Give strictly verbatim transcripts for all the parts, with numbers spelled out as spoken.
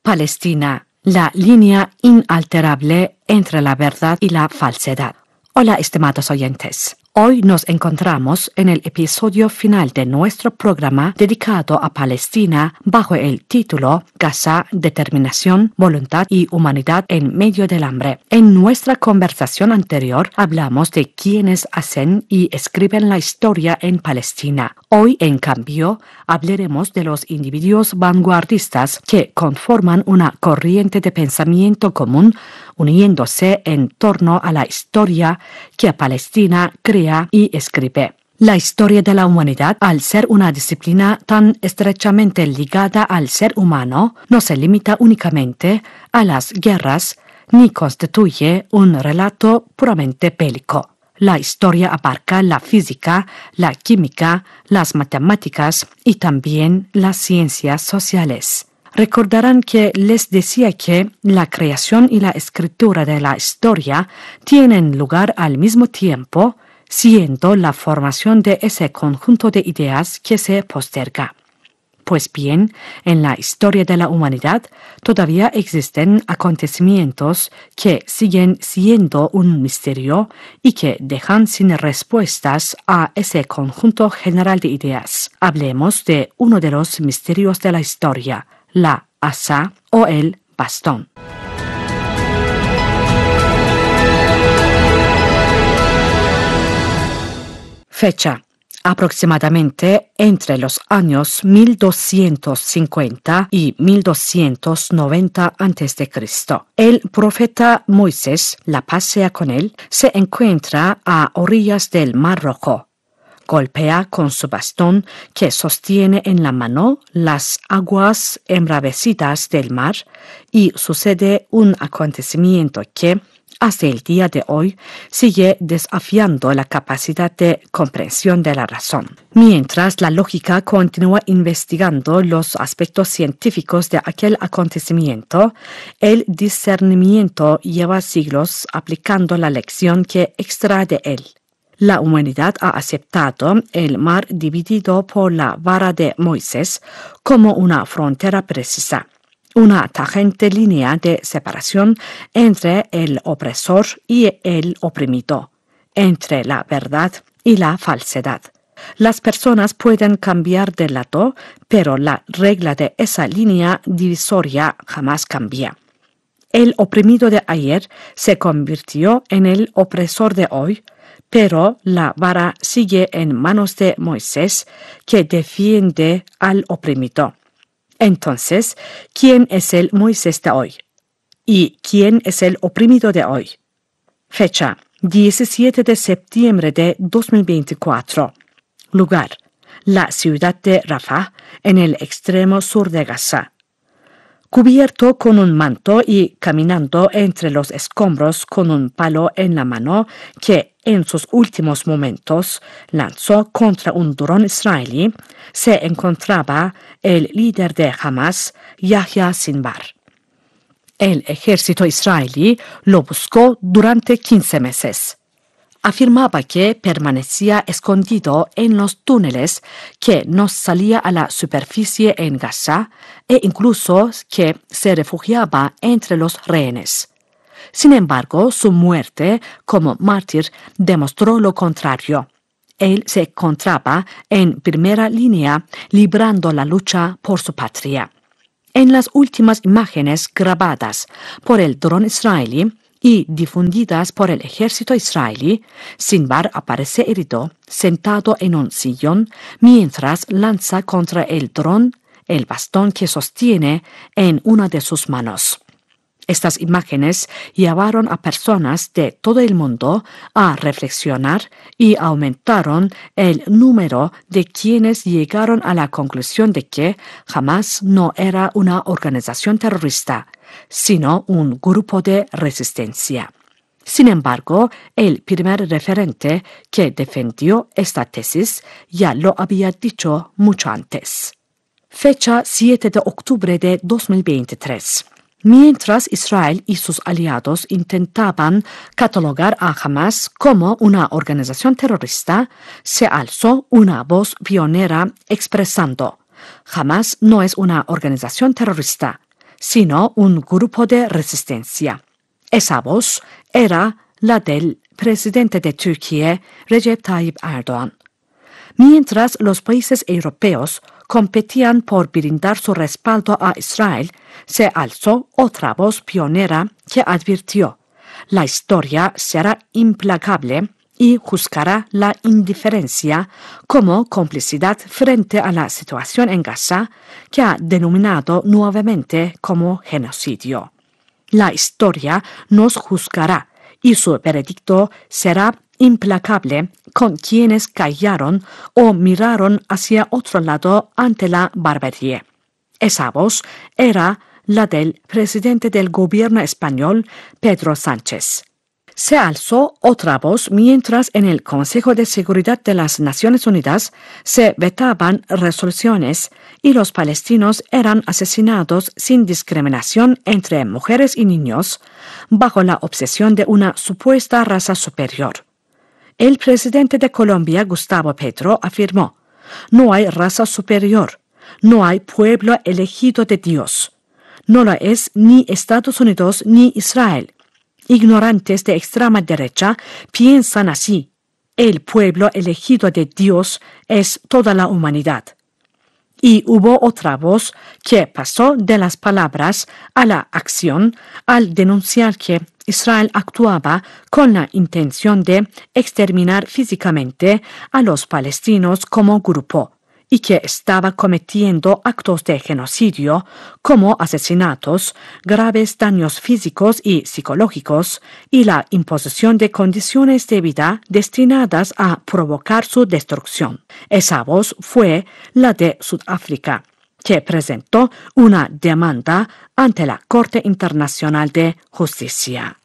Palestina, la línea inalterable entre la verdad y la falsedad. Hola, estimados oyentes. Hoy nos encontramos en el episodio final de nuestro programa dedicado a Palestina bajo el título Gaza, Determinación, Voluntad y Humanidad en medio del hambre. En nuestra conversación anterior hablamos de quienes hacen y escriben la historia en Palestina. Hoy, en cambio, hablaremos de los individuos vanguardistas que conforman una corriente de pensamiento común uniéndose en torno a la historia que Palestina crea y escribe. La historia de la humanidad, al ser una disciplina tan estrechamente ligada al ser humano, no se limita únicamente a las guerras ni constituye un relato puramente bélico. La historia abarca la física, la química, las matemáticas y también las ciencias sociales. Recordarán que les decía que la creación y la escritura de la historia tienen lugar al mismo tiempo, siendo la formación de ese conjunto de ideas que se posterga. Pues bien, en la historia de la humanidad todavía existen acontecimientos que siguen siendo un misterio y que dejan sin respuestas a ese conjunto general de ideas. Hablemos de uno de los misterios de la historia, la asa o el bastón. Fecha. Aproximadamente entre los años mil doscientos cincuenta y mil doscientos noventa antes de Cristo El profeta Moisés, la paz sea con él, se encuentra a orillas del Mar Rojo. Golpea con su bastón que sostiene en la mano las aguas embravecidas del mar y sucede un acontecimiento que, hasta el día de hoy, sigue desafiando la capacidad de comprensión de la razón. Mientras la lógica continúa investigando los aspectos científicos de aquel acontecimiento, el discernimiento lleva siglos aplicando la lección que extrae de él. La humanidad ha aceptado el mar dividido por la vara de Moisés como una frontera precisa, una tajante línea de separación entre el opresor y el oprimido, entre la verdad y la falsedad. Las personas pueden cambiar de lado, pero la regla de esa línea divisoria jamás cambia. El oprimido de ayer se convirtió en el opresor de hoy, pero la vara sigue en manos de Moisés, que defiende al oprimido. Entonces, ¿quién es el Moisés de hoy? ¿Y quién es el oprimido de hoy? Fecha: diecisiete de septiembre de dos mil veinticuatro. Lugar: la ciudad de Rafah, en el extremo sur de Gaza. Cubierto con un manto y caminando entre los escombros con un palo en la mano que en sus últimos momentos lanzó contra un dron israelí, se encontraba el líder de Hamas, Yahya Sinwar. El ejército israelí lo buscó durante quince meses. Afirmaba que permanecía escondido en los túneles, que no salía a la superficie en Gaza e incluso que se refugiaba entre los rehenes. Sin embargo, su muerte como mártir demostró lo contrario. Él se encontraba en primera línea librando la lucha por su patria. En las últimas imágenes grabadas por el dron israelí y difundidas por el ejército israelí, Sinwar aparece herido, sentado en un sillón, mientras lanza contra el dron el bastón que sostiene en una de sus manos. Estas imágenes llevaron a personas de todo el mundo a reflexionar y aumentaron el número de quienes llegaron a la conclusión de que Hamas no era una organización terrorista, sino un grupo de resistencia. Sin embargo, el primer referente que defendió esta tesis ya lo había dicho mucho antes. Fecha siete de octubre de dos mil veintitrés. Mientras Israel y sus aliados intentaban catalogar a Hamas como una organización terrorista, se alzó una voz pionera expresando: Hamas no es una organización terrorista, sino un grupo de resistencia. Esa voz era la del presidente de Turquía, Recep Tayyip Erdoğan. Mientras los países europeos competían por brindar su respaldo a Israel, se alzó otra voz pionera que advirtió: la historia será implacable y juzgará la indiferencia como complicidad frente a la situación en Gaza, que ha denominado nuevamente como genocidio. La historia nos juzgará y su veredicto será implacable con quienes callaron o miraron hacia otro lado ante la barbarie. Esa voz era la del presidente del gobierno español, Pedro Sánchez. Se alzó otra voz mientras en el Consejo de Seguridad de las Naciones Unidas se vetaban resoluciones y los palestinos eran asesinados sin discriminación entre mujeres y niños, bajo la obsesión de una supuesta raza superior. El presidente de Colombia, Gustavo Petro, afirmó: no hay raza superior, no hay pueblo elegido de Dios. No lo es ni Estados Unidos ni Israel. Ignorantes de extrema derecha piensan así: el pueblo elegido de Dios es toda la humanidad. Y hubo otra voz que pasó de las palabras a la acción al denunciar que Israel actuaba con la intención de exterminar físicamente a los palestinos como grupo, y que estaba cometiendo actos de genocidio como asesinatos, graves daños físicos y psicológicos y la imposición de condiciones de vida destinadas a provocar su destrucción. Esa voz fue la de Sudáfrica, que presentó una demanda ante la Corte Internacional de Justicia.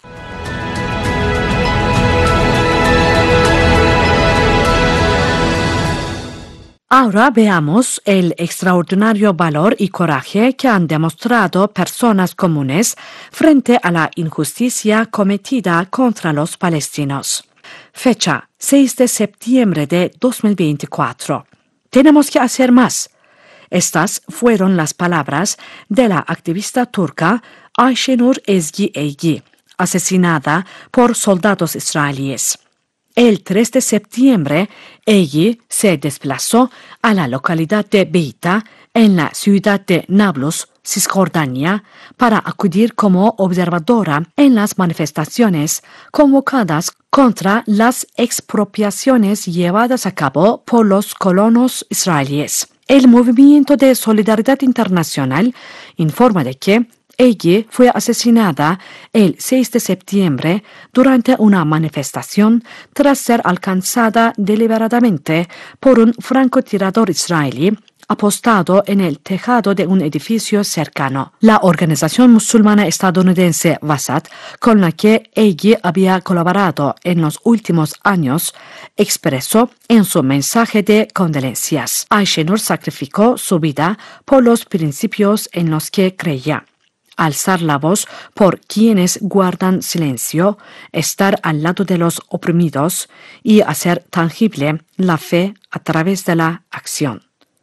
Ahora veamos el extraordinario valor y coraje que han demostrado personas comunes frente a la injusticia cometida contra los palestinos. Fecha: seis de septiembre de dos mil veinticuatro. Tenemos que hacer más. Estas fueron las palabras de la activista turca Ayşenur Ezgi Eygi, asesinada por soldados israelíes. El tres de septiembre, Eygi se desplazó a la localidad de Beita, en la ciudad de Nablus, Cisjordania, para acudir como observadora en las manifestaciones convocadas contra las expropiaciones llevadas a cabo por los colonos israelíes. El Movimiento de Solidaridad Internacional informa de que Eygi fue asesinada el seis de septiembre durante una manifestación tras ser alcanzada deliberadamente por un francotirador israelí apostado en el tejado de un edificio cercano. La organización musulmana estadounidense Wassat, con la que Eygi había colaborado en los últimos años, expresó en su mensaje de condolencias: Ayşenur sacrificó su vida por los principios en los que creía. Alzar la voz por quienes guardan silencio, estar al lado de los oprimidos y hacer tangible la fe a través de la acción.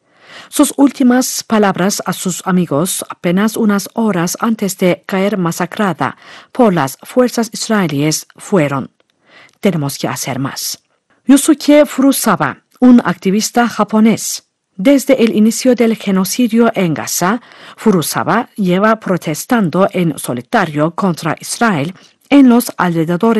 Sus últimas palabras a sus amigos apenas unas horas antes de caer masacrada por las fuerzas israelíes fueron: tenemos que hacer más. Yusuke Furusawa, un activista japonés. Desde el inicio del genocidio en Gaza, Furusawa lleva protestando en solitario contra Israel en los alrededores